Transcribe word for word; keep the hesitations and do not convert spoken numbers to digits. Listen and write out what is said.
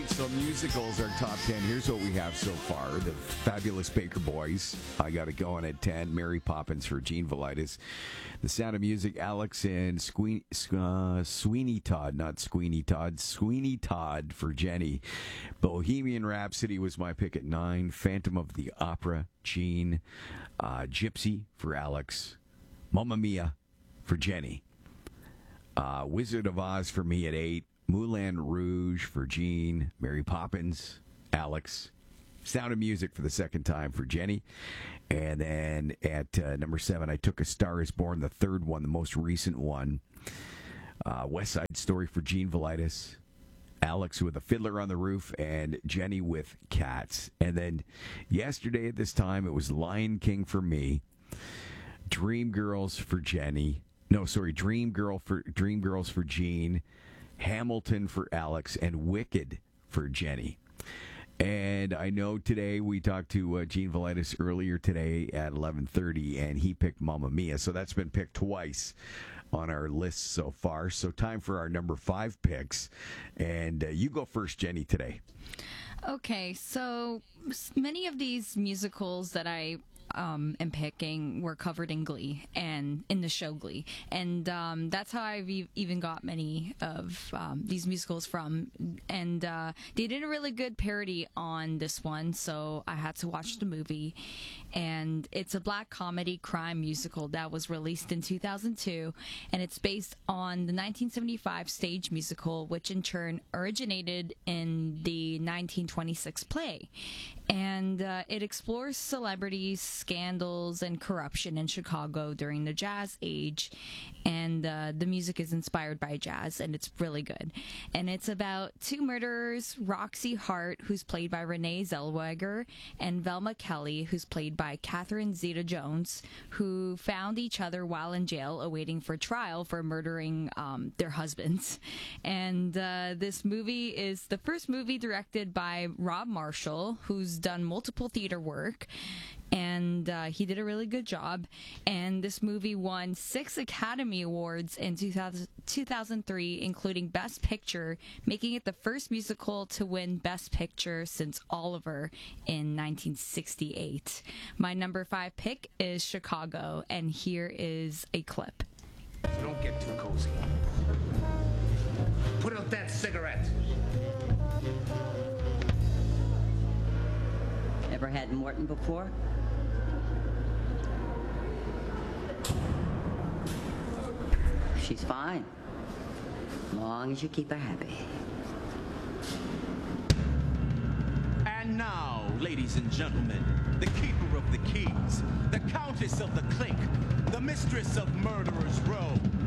right, so musicals are top ten. Here's what we have so far. The Fabulous Baker Boys. I got it going at ten. Mary Poppins for Gene Velitis. The Sound of Music, Alex and Squeen, uh, Sweeney Todd, not Squeeny Todd. Sweeney Todd for Jenny. Bohemian Rhapsody was my pick at nine. Phantom of the Opera, Gene. Uh, Gypsy for Alex. Mamma Mia for Jenny. Uh, Wizard of Oz for me at eight. Moulin Rouge for Gene. Mary Poppins, Alex. Sound of Music for the second time for Jenny. And then at uh, number seven, I took A Star Is Born, the third one, the most recent one. Uh, West Side Story for Gene Velitis. Alex with A Fiddler on the Roof, and Jenny with Cats. And then yesterday at this time, it was Lion King for me. Dreamgirls for Jenny. No, sorry, Dream Girl for Dreamgirls for Gene. Hamilton for Alex, and Wicked for Jenny. And I know today we talked to uh, Gene Velitis earlier today at eleven thirty, and he picked Mamma Mia. So that's been picked twice on our list so far. So time for our number five picks. And uh, you go first, Jenny, today. Okay, so many of these musicals that I um, am picking were covered in Glee and in the show Glee. And um, that's how I've e- even got many of um, these musicals from. And uh, they did a really good parody on this one, so I had to watch the movie. And it's a black comedy crime musical that was released in two thousand two, and it's based on the nineteen seventy-five stage musical, which in turn originated in the nineteen twenty-six play. And uh, it explores celebrities, scandals, and corruption in Chicago during the Jazz Age. And uh, the music is inspired by jazz, and it's really good. And it's about two murderers, Roxy Hart, who's played by Renee Zellweger, and Velma Kelly, who's played by Catherine Zeta-Jones, who found each other while in jail awaiting for trial for murdering um, their husbands. And uh, this movie is the first movie directed by Rob Marshall, who's done multiple theater work, and uh, he did a really good job. And this movie won six Academy Awards in two thousand, two thousand three, including Best Picture, making it the first musical to win Best Picture since Oliver in nineteen sixty-eight. My number five pick is Chicago, and here is a clip. Don't get too cozy. Put out that cigarette. Ever had Morton before? She's fine, long as you keep her happy. And now, ladies and gentlemen, the keeper of the keys, the countess of the clink, the mistress of Murderers Row,